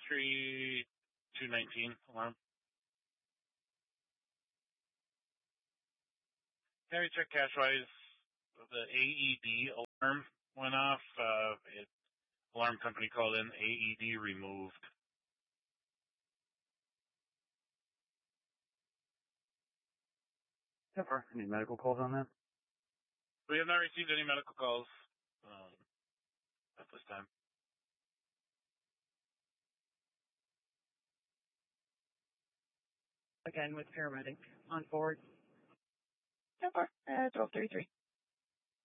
33219 alarm. Yeah, we checked cache-wise. The AED alarm went off. Alarm company called in, AED removed. Any medical calls on that? We have not received any medical calls at this time. Again with paramedic on forward. 10-4, 1233.